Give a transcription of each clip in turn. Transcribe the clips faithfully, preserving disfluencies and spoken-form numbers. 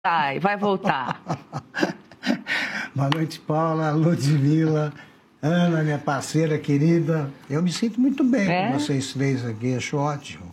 Vai, vai voltar. Boa noite, Paula, Ludmila, Ana, minha parceira querida. Eu me sinto muito bem é? com vocês três aqui, acho ótimo.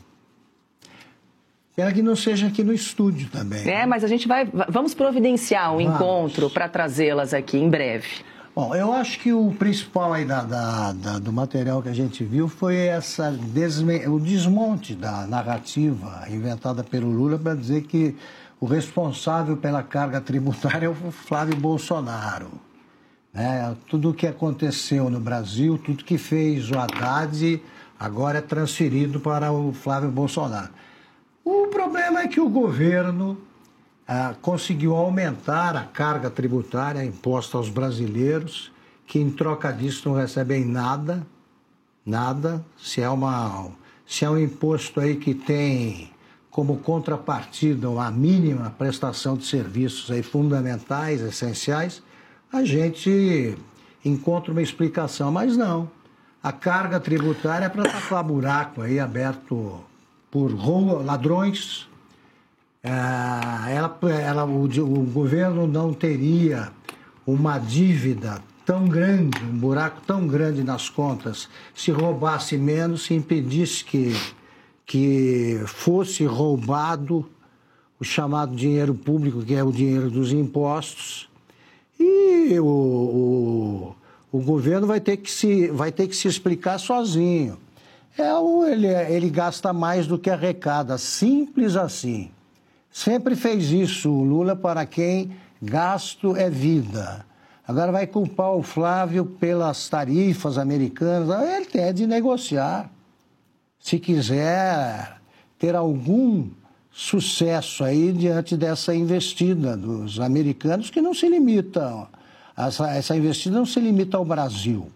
Espero que não seja aqui no estúdio também. É, né? Mas a gente vai, vamos providenciar um vamos. encontro para trazê-las aqui em breve. Bom, eu acho que o principal aí da, da, da, do material que a gente viu foi essa desme, o desmonte da narrativa inventada pelo Lula para dizer que o responsável pela carga tributária é o Flávio Bolsonaro. Né? Tudo o que aconteceu no Brasil, tudo que fez o Haddad, agora é transferido para o Flávio Bolsonaro. O problema é que o governo ah, conseguiu aumentar a carga tributária imposta aos brasileiros, que em troca disso não recebem nada, nada. Se é, uma, se é um imposto aí que tem como contrapartida uma mínima prestação de serviços aí fundamentais, essenciais, a gente encontra uma explicação, mas não. A carga tributária é para tapar buraco aí aberto por ladrões. É, ela, ela, o, o governo não teria uma dívida tão grande, um buraco tão grande nas contas, se roubasse menos, se impedisse que, que fosse roubado o chamado dinheiro público, que é o dinheiro dos impostos. E o, o, o governo vai ter, que se, vai ter que se explicar sozinho. É, ele, ele gasta mais do que arrecada, simples assim. Sempre fez isso o Lula, para quem gasto é vida. Agora vai culpar o Flávio pelas tarifas americanas. Ele tem de negociar. Se quiser ter algum sucesso aí diante dessa investida dos americanos, que não se limita, essa, essa investida não se limita ao Brasil.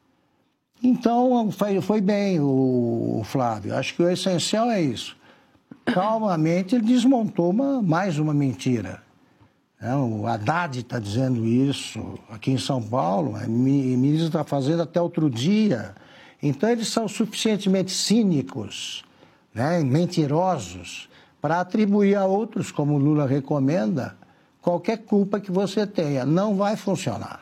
Então, foi, foi bem o, o Flávio. Acho que o essencial é isso. Calmamente, ele desmontou uma, mais uma mentira. É, o Haddad está dizendo isso aqui em São Paulo, a ministra está fazendo até outro dia. Então, eles são suficientemente cínicos, né, mentirosos, para atribuir a outros, como o Lula recomenda, qualquer culpa que você tenha. Não vai funcionar.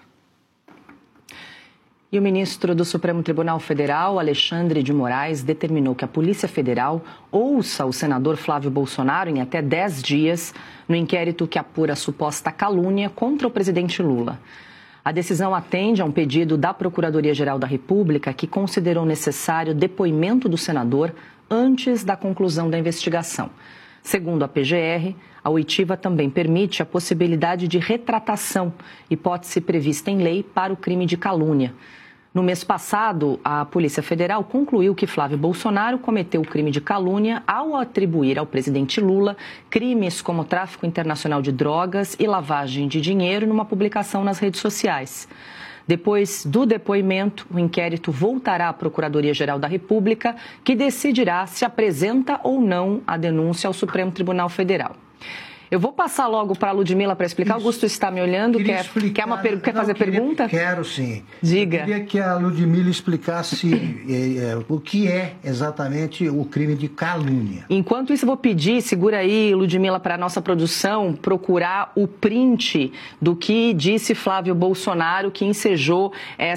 E o ministro do Supremo Tribunal Federal, Alexandre de Moraes, determinou que a Polícia Federal ouça o senador Flávio Bolsonaro em até dez dias no inquérito que apura a suposta calúnia contra o presidente Lula. A decisão atende a um pedido da Procuradoria-Geral da República, que considerou necessário depoimento do senador antes da conclusão da investigação. Segundo a P G R, a oitiva também permite a possibilidade de retratação, hipótese prevista em lei para o crime de calúnia. No mês passado, a Polícia Federal concluiu que Flávio Bolsonaro cometeu o crime de calúnia ao atribuir ao presidente Lula crimes como tráfico internacional de drogas e lavagem de dinheiro numa publicação nas redes sociais. Depois do depoimento, o inquérito voltará à Procuradoria-Geral da República, que decidirá se apresenta ou não a denúncia ao Supremo Tribunal Federal. Eu vou passar logo para a Ludmila para explicar. Isso. Augusto está me olhando, quer, explicar... quer, uma per... quer fazer Não, queria... pergunta? Quero sim. Diga. Eu queria que a Ludmila explicasse é, é, o que é exatamente o crime de calúnia. Enquanto isso, eu vou pedir, segura aí, Ludmila, para a nossa produção, procurar o print do que disse Flávio Bolsonaro, que ensejou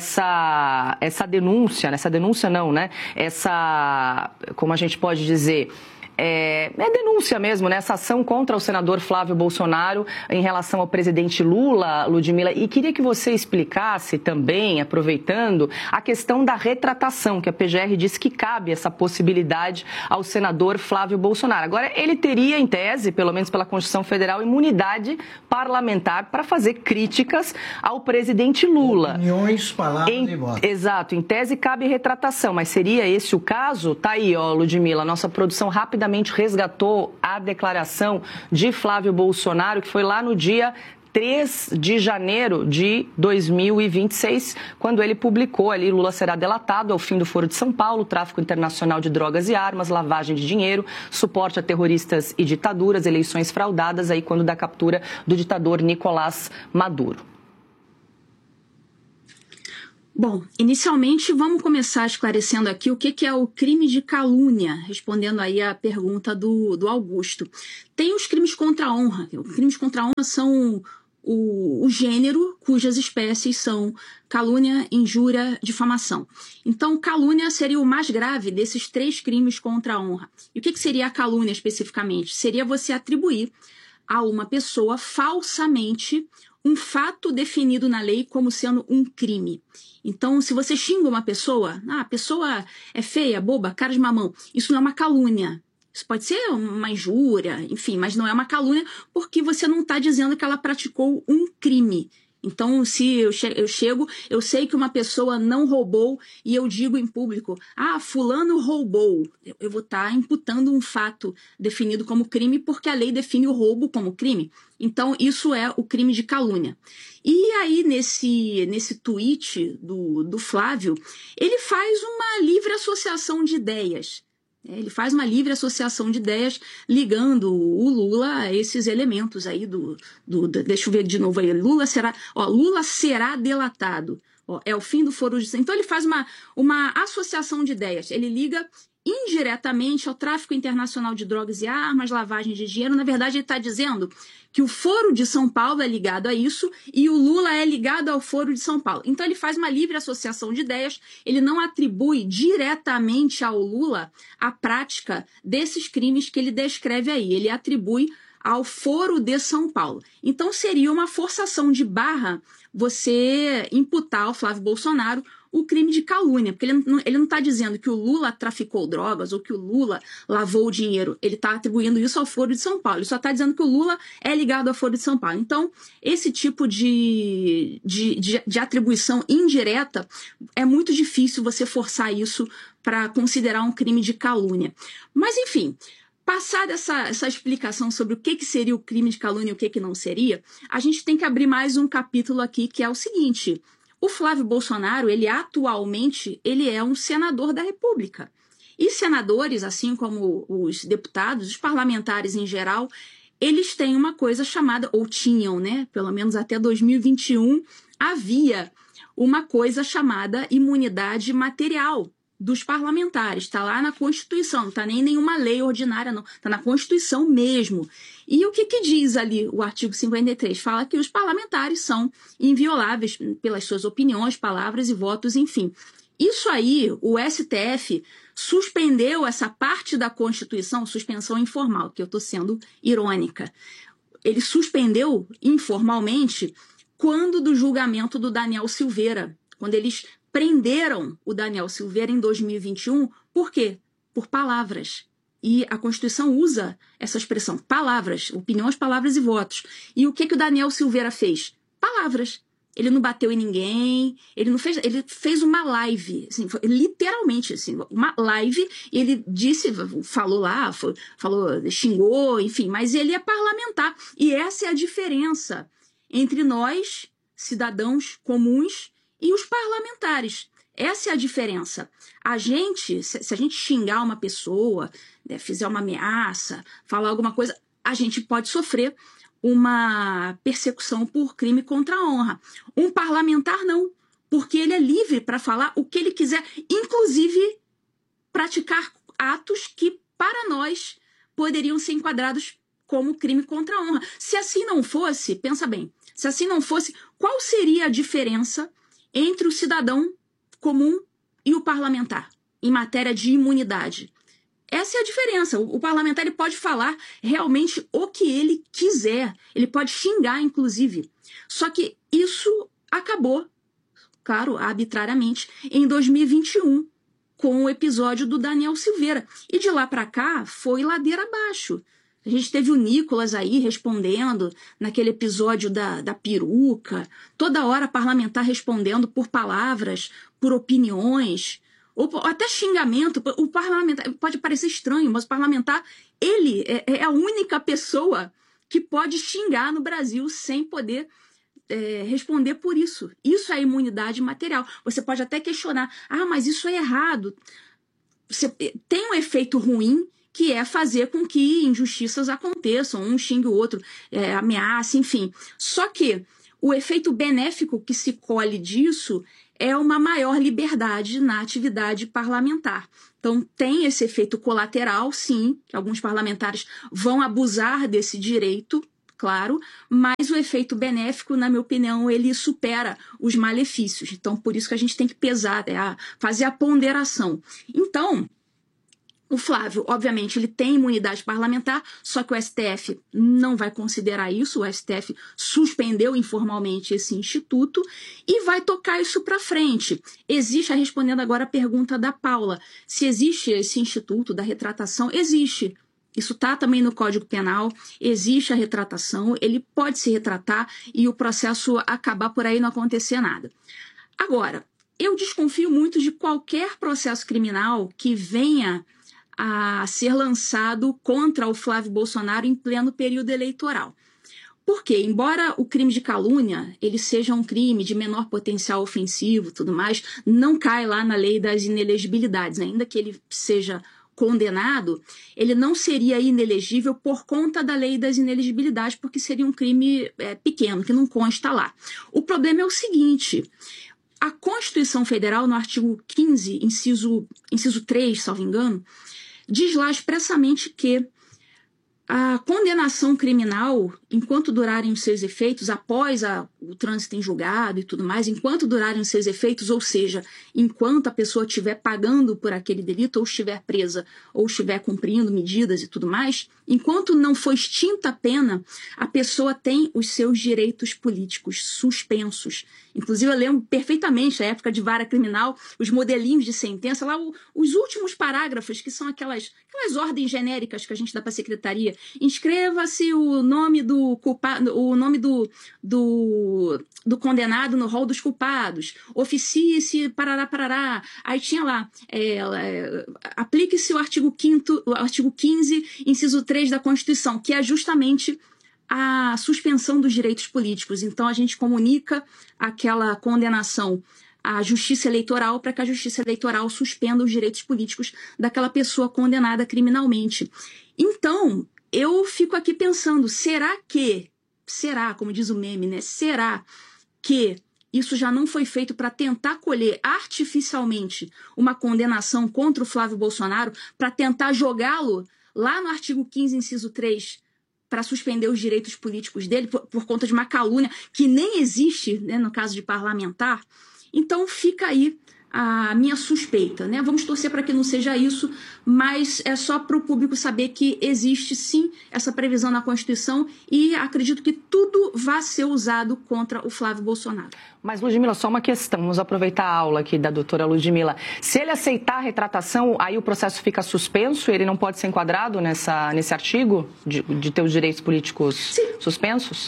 essa, essa denúncia, essa denúncia não, né? Essa, como a gente pode dizer... É, é denúncia mesmo, né? Essa ação contra o senador Flávio Bolsonaro em relação ao presidente Lula, Ludmila. E queria que você explicasse também, aproveitando, a questão da retratação, que a P G R disse que cabe essa possibilidade ao senador Flávio Bolsonaro. Agora, ele teria, em tese, pelo menos pela Constituição Federal, imunidade parlamentar para fazer críticas ao presidente Lula. Opiniões, palavras em, e votos. Exato. Em tese, cabe retratação. Mas seria esse o caso? Tá aí, ó, Ludmila, nossa produção rapidamente resgatou a declaração de Flávio Bolsonaro, que foi lá no dia três de janeiro de dois mil e vinte e seis, quando ele publicou ali: Lula será delatado ao fim do Foro de São Paulo, tráfico internacional de drogas e armas, lavagem de dinheiro, suporte a terroristas e ditaduras, eleições fraudadas, aí quando da captura do ditador Nicolás Maduro. Bom, inicialmente vamos começar esclarecendo aqui o que, que é o crime de calúnia, respondendo aí a pergunta do, do Augusto. Tem os crimes contra a honra. Os crimes contra a honra são o, o gênero cujas espécies são calúnia, injúria, difamação. Então, calúnia seria o mais grave desses três crimes contra a honra. E o que, que seria a calúnia especificamente? Seria você atribuir a uma pessoa falsamente um fato definido na lei como sendo um crime. Então, se você xinga uma pessoa, ah, a pessoa é feia, boba, cara de mamão, isso não é uma calúnia. Isso pode ser uma injúria, enfim, mas não é uma calúnia porque você não está dizendo que ela praticou um crime. Então, se eu, che eu chego, eu sei que uma pessoa não roubou e eu digo em público, ah, fulano roubou. Eu, eu vou estar tá imputando um fato definido como crime porque a lei define o roubo como crime. Então, isso é o crime de calúnia. E aí, nesse, nesse tweet do, do Flávio, ele faz uma livre associação de ideias. Ele faz uma livre associação de ideias ligando o Lula a esses elementos aí do, do, do deixa eu ver de novo aí, Lula será, ó, Lula será delatado, ó, é o fim do foro judicial. Então ele faz uma, uma associação de ideias, ele liga indiretamente ao tráfico internacional de drogas e armas, lavagem de dinheiro. Na verdade, ele está dizendo que o Foro de São Paulo é ligado a isso e o Lula é ligado ao Foro de São Paulo. Então, ele faz uma livre associação de ideias, ele não atribui diretamente ao Lula a prática desses crimes que ele descreve aí, ele atribui ao Foro de São Paulo. Então, seria uma forçação de barra você imputar ao Flávio Bolsonaro o crime de calúnia, porque ele não, ele não está dizendo que o Lula traficou drogas ou que o Lula lavou o dinheiro, ele está atribuindo isso ao Foro de São Paulo, ele só está dizendo que o Lula é ligado ao Foro de São Paulo. Então, esse tipo de, de, de, de atribuição indireta, é muito difícil você forçar isso para considerar um crime de calúnia. Mas, enfim, passada essa, essa explicação sobre o que, que seria o crime de calúnia e o que, que não seria, a gente tem que abrir mais um capítulo aqui, que é o seguinte: o Flávio Bolsonaro, ele atualmente, ele é um senador da República. E senadores, assim como os deputados, os parlamentares em geral, eles têm uma coisa chamada, ou tinham, né? Pelo menos até dois mil e vinte e um, havia uma coisa chamada imunidade material dos parlamentares. Está lá na Constituição, não está nem em nenhuma lei ordinária, não. Está na Constituição mesmo. E o que, que diz ali o artigo cinquenta e três? Fala que os parlamentares são invioláveis pelas suas opiniões, palavras e votos, enfim. Isso aí, o S T F suspendeu essa parte da Constituição, suspensão informal, que eu estou sendo irônica. Ele suspendeu informalmente quando do julgamento do Daniel Silveira, quando eles prenderam o Daniel Silveira em dois mil e vinte e um, por quê? Por palavras. E a Constituição usa essa expressão, palavras, opiniões, palavras e votos. E o que, que o Daniel Silveira fez? Palavras. Ele não bateu em ninguém, ele não fez, ele fez uma live, assim, foi, literalmente, assim, uma live, e ele disse, falou lá, foi, falou, xingou, enfim, mas ele é parlamentar. E essa é a diferença entre nós, cidadãos comuns, e os parlamentares. Essa é a diferença. A gente, se a gente xingar uma pessoa, né, fizer uma ameaça, falar alguma coisa, a gente pode sofrer uma persecução por crime contra a honra. Um parlamentar não, porque ele é livre para falar o que ele quiser, inclusive praticar atos que, para nós, poderiam ser enquadrados como crime contra a honra. Se assim não fosse, pensa bem, se assim não fosse, qual seria a diferença entre o cidadão comum e o parlamentar em matéria de imunidade? Essa é a diferença. O, o parlamentar ele pode falar realmente o que ele quiser. Ele pode xingar, inclusive. Só que isso acabou, claro, arbitrariamente, em dois mil e vinte e um, com o episódio do Daniel Silveira. E de lá para cá, foi ladeira abaixo. A gente teve o Nicolas aí respondendo naquele episódio da, da peruca. Toda hora parlamentar respondendo por palavras, por opiniões, ou até xingamento. O parlamentar pode parecer estranho, mas o parlamentar, ele é, é a única pessoa que pode xingar no Brasil sem poder é, responder por isso. Isso é imunidade material. Você pode até questionar, ah, mas isso é errado. Você tem um efeito ruim, que é fazer com que injustiças aconteçam, um xingue o outro, é, ameaça, enfim. Só que o efeito benéfico que se colhe disso é uma maior liberdade na atividade parlamentar. Então, tem esse efeito colateral, sim, que alguns parlamentares vão abusar desse direito, claro, mas o efeito benéfico, na minha opinião, ele supera os malefícios. Então, por isso que a gente tem que pesar, é, fazer a ponderação. Então, o Flávio, obviamente, ele tem imunidade parlamentar, só que o S T F não vai considerar isso, o S T F suspendeu informalmente esse instituto e vai tocar isso para frente. Existe, respondendo agora a pergunta da Paula, se existe esse instituto da retratação, existe. Isso está também no Código Penal, existe a retratação, ele pode se retratar e o processo acabar por aí não acontecer nada. Agora, eu desconfio muito de qualquer processo criminal que venha a ser lançado contra o Flávio Bolsonaro em pleno período eleitoral. Porque, embora o crime de calúnia ele seja um crime de menor potencial ofensivo, tudo mais, não cai lá na lei das inelegibilidades, ainda que ele seja condenado, ele não seria inelegível por conta da lei das inelegibilidades, porque seria um crime é, pequeno, que não consta lá. O problema é o seguinte: a Constituição Federal, no artigo quinze, inciso, inciso três, salvo engano, diz lá expressamente que a condenação criminal, enquanto durarem os seus efeitos, após a, o trânsito em julgado e tudo mais, enquanto durarem os seus efeitos, ou seja, enquanto a pessoa estiver pagando por aquele delito, ou estiver presa, ou estiver cumprindo medidas e tudo mais, enquanto não for extinta a pena, a pessoa tem os seus direitos políticos suspensos. Inclusive, eu lembro perfeitamente, na época de vara criminal, os modelinhos de sentença, lá o, os últimos parágrafos, que são aquelas, aquelas ordens genéricas que a gente dá para a secretaria. Inscreva-se o nome do culpado, o nome do, do, do condenado no rol dos culpados. Oficie-se, parará, parará. Aí tinha lá, é, é, aplique-se o artigo quinto, o artigo quinze, inciso três da Constituição, que é justamente a suspensão dos direitos políticos. Então, a gente comunica aquela condenação à justiça eleitoral para que a justiça eleitoral suspenda os direitos políticos daquela pessoa condenada criminalmente. Então, eu fico aqui pensando, será que, será, como diz o meme, né? Será que isso já não foi feito para tentar colher artificialmente uma condenação contra o Flávio Bolsonaro, para tentar jogá-lo lá no artigo quinze, inciso três, para suspender os direitos políticos dele por, por conta de uma calúnia que nem existe, né, no caso de parlamentar? Então fica aí a minha suspeita, né? Vamos torcer para que não seja isso, mas é só para o público saber que existe sim essa previsão na Constituição e acredito que tudo vai ser usado contra o Flávio Bolsonaro. Mas, Ludmila, só uma questão, vamos aproveitar a aula aqui da doutora Ludmila. Se ele aceitar a retratação, aí o processo fica suspenso, ele não pode ser enquadrado nessa, nesse artigo de, de ter os direitos políticos sim. suspensos?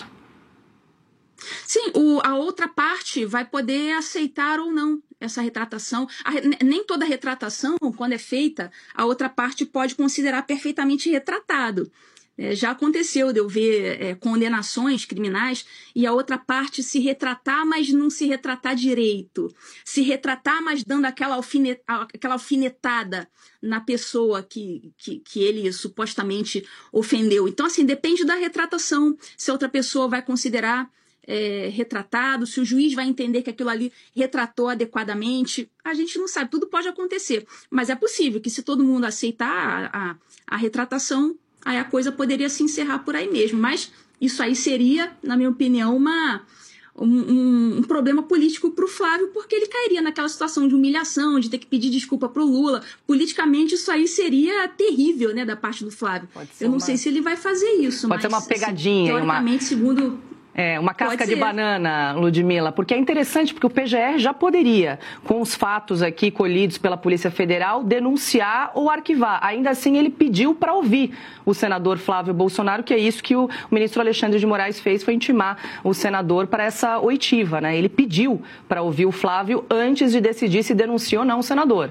Sim, o, a outra parte vai poder aceitar ou não essa retratação. A, nem toda retratação, quando é feita, a outra parte pode considerar perfeitamente retratado. É, já aconteceu de eu ver é, condenações criminais e a outra parte se retratar, mas não se retratar direito. Se retratar, mas dando aquela, alfinet, aquela alfinetada na pessoa que, que, que ele supostamente ofendeu. Então, assim, depende da retratação. Se a outra pessoa vai considerar É, retratado, se o juiz vai entender que aquilo ali retratou adequadamente, a gente não sabe, tudo pode acontecer, mas é possível que se todo mundo aceitar a, a, a retratação, aí a coisa poderia se encerrar por aí mesmo, mas isso aí seria, na minha opinião, uma, um, um, um problema político para o Flávio, porque ele cairia naquela situação de humilhação, de ter que pedir desculpa para o Lula. Politicamente isso aí seria terrível, né, da parte do Flávio. Eu não uma... sei se ele vai fazer isso, pode mas ser uma pegadinha, assim, teoricamente, uma... segundo... É, uma casca de banana, Ludmila, porque é interessante, porque o P G R já poderia, com os fatos aqui colhidos pela Polícia Federal, denunciar ou arquivar. Ainda assim, ele pediu para ouvir o senador Flávio Bolsonaro, que é isso que o ministro Alexandre de Moraes fez, foi intimar o senador para essa oitiva, né? Ele pediu para ouvir o Flávio antes de decidir se denuncia ou não o senador.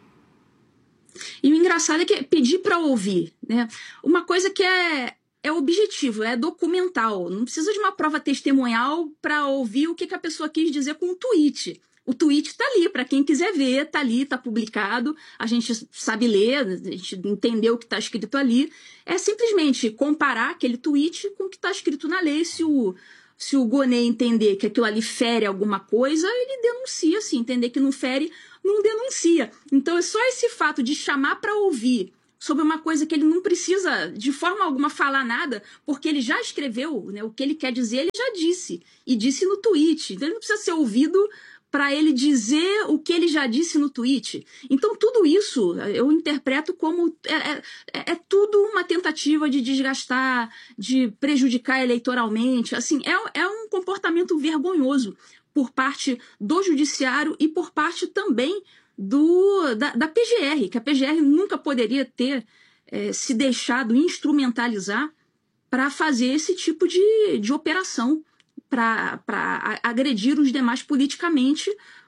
E o engraçado é que pedir para ouvir, né? Uma coisa que é... é objetivo, é documental. Não precisa de uma prova testemunhal para ouvir o que, que a pessoa quis dizer com um tweet. O tweet está ali, para quem quiser ver, está ali, está publicado, a gente sabe ler, a gente entendeu o que está escrito ali. É simplesmente comparar aquele tweet com o que está escrito na lei, se o, Se o Gonê entender que aquilo ali fere alguma coisa, ele denuncia. Se entender que não fere, não denuncia. Então é só esse fato de chamar para ouvir sobre uma coisa que ele não precisa de forma alguma falar nada, porque ele já escreveu, né, o que ele quer dizer, ele já disse, e disse no tweet. Então ele não precisa ser ouvido para ele dizer o que ele já disse no tweet. Então tudo isso eu interpreto como é, é, é tudo uma tentativa de desgastar, de prejudicar eleitoralmente. Assim, é, é um comportamento vergonhoso por parte do judiciário e por parte também do, da, da P G R, que a P G R nunca poderia ter é, se deixado instrumentalizar para fazer esse tipo de, de operação, para agredir os demais politicamente,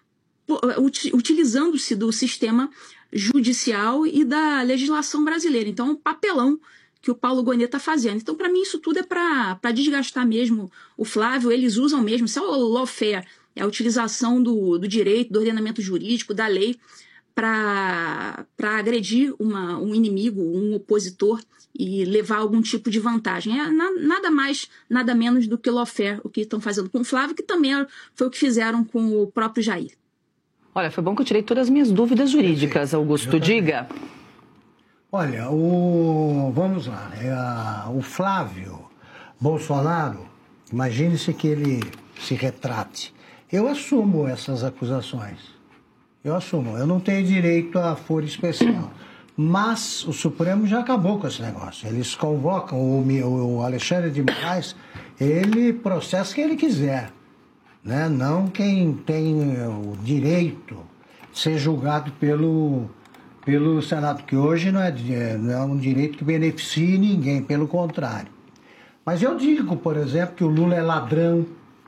utilizando-se do sistema judicial e da legislação brasileira. Então, é um papelão que o Paulo Gonê está fazendo. Então, para mim, isso tudo é para desgastar mesmo o Flávio. Eles usam mesmo, isso é o lawfare, é a utilização do, do direito, do ordenamento jurídico, da lei, para agredir uma, um inimigo, um opositor e levar algum tipo de vantagem. É na, nada mais, nada menos do que lawfare, o que estão fazendo com o Flávio, que também foi o que fizeram com o próprio Jair. Olha, foi bom que eu tirei todas as minhas dúvidas jurídicas, Augusto. Diga. Olha, o, vamos lá. É a, o Flávio Bolsonaro, imagine-se que ele se retrate. Eu assumo essas acusações. Eu assumo. Eu não tenho direito a foro especial. Mas o Supremo já acabou com esse negócio. Eles convocam o, o Alexandre de Moraes, ele processa quem ele quiser, né? Não quem tem o direito de ser julgado pelo, pelo Senado, que hoje não é, não é um direito que beneficie ninguém, pelo contrário. Mas eu digo, por exemplo, que o Lula é ladrão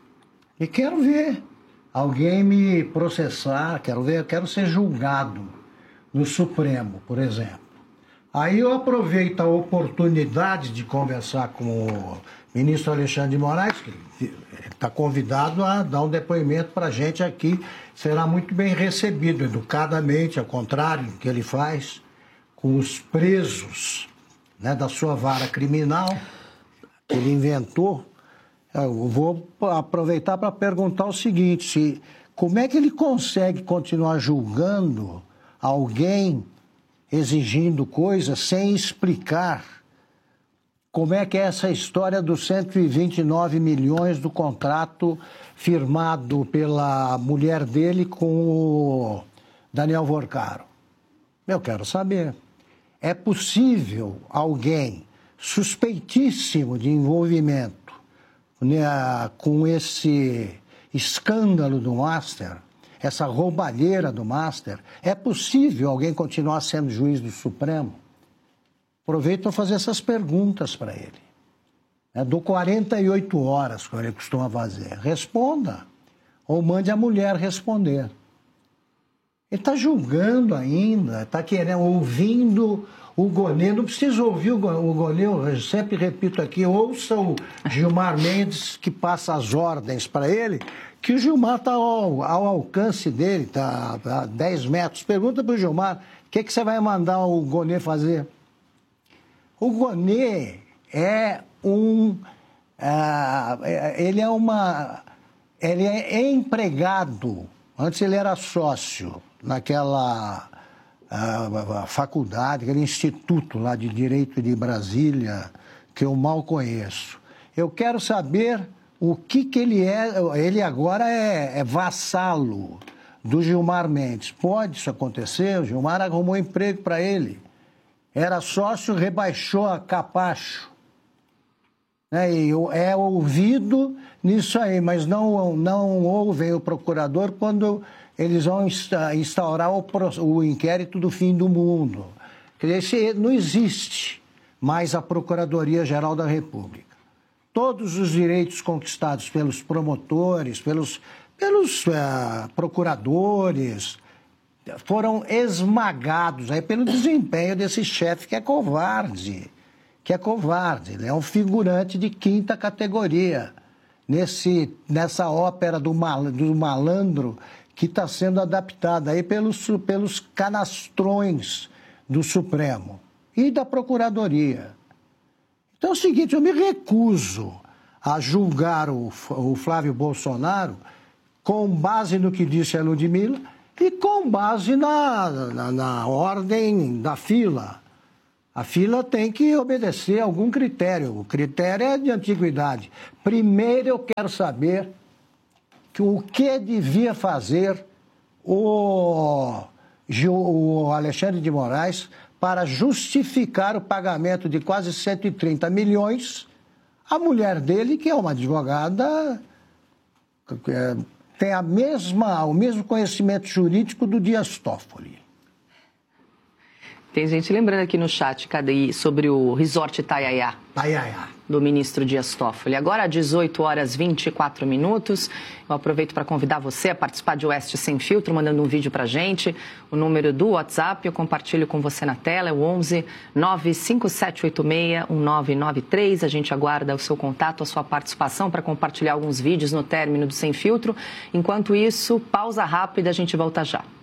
e quero ver alguém me processar, quero ver, quero ser julgado no Supremo, por exemplo. Aí eu aproveito a oportunidade de conversar com o ministro Alexandre de Moraes, que está convidado a dar um depoimento para a gente aqui, será muito bem recebido, educadamente, ao contrário do que ele faz com os presos, né, da sua vara criminal, que ele inventou. Eu vou aproveitar para perguntar o seguinte, se, como é que ele consegue continuar julgando alguém exigindo coisas sem explicar como é que é essa história dos cento e vinte e nove milhões do contrato firmado pela mulher dele com o Daniel Vorcaro? Eu quero saber. É possível alguém suspeitíssimo de envolvimento, né, com esse escândalo do Master, essa roubalheira do Master, é possível alguém continuar sendo juiz do Supremo? Aproveito para fazer essas perguntas para ele. É, dou quarenta e oito horas, como ele costuma fazer. Responda. Ou mande a mulher responder. Ele está julgando ainda, está querendo, ouvindo o Gonê. Não precisa ouvir o Gonê, eu sempre repito aqui, ouça o Gilmar Mendes, que passa as ordens para ele, que o Gilmar está ao, ao alcance dele, está a dez metros. Pergunta para o Gilmar, o que, que você vai mandar o Gonê fazer? O Gonê é um... Uh, ele é uma... Ele é empregado. Antes ele era sócio naquela uh, faculdade, aquele instituto lá de Direito de Brasília, que eu mal conheço. Eu quero saber o que, que ele é. Ele agora é, é vassalo do Gilmar Mendes. Pode isso acontecer? O Gilmar arrumou emprego para ele. Era sócio, rebaixou a capacho. É, e é ouvido nisso aí, mas não, não ouvem o procurador quando eles vão instaurar o, o inquérito do fim do mundo. Quer dizer, não existe mais a Procuradoria-Geral da República. Todos os direitos conquistados pelos promotores, pelos, pelos uh, procuradores, foram esmagados aí pelo desempenho desse chefe que é covarde, que é covarde, ele é um figurante de quinta categoria nesse, nessa ópera do, mal, do malandro que está sendo adaptada aí pelos, pelos canastrões do Supremo e da Procuradoria. Então é o seguinte, eu me recuso a julgar o, o Flávio Bolsonaro com base no que disse a Ludmilla e com base na, na, na ordem da fila. A fila tem que obedecer a algum critério. O critério é de antiguidade. Primeiro eu quero saber que o que devia fazer o, o Alexandre de Moraes para justificar o pagamento de quase cento e trinta milhões à mulher dele, que é uma advogada, é, tem a mesma, o mesmo conhecimento jurídico do Dias Toffoli. Tem gente lembrando aqui no chat, cadê, sobre o Resort Itaiaia. Itaiaia. Do ministro Dias Toffoli. Agora, às dezoito horas e vinte e quatro minutos, eu aproveito para convidar você a participar de Oeste Sem Filtro, mandando um vídeo para a gente. O número do WhatsApp eu compartilho com você na tela, é o onze nove cinco sete oito seis um nove nove três. A gente aguarda o seu contato, a sua participação para compartilhar alguns vídeos no término do Sem Filtro. Enquanto isso, pausa rápida, a gente volta já.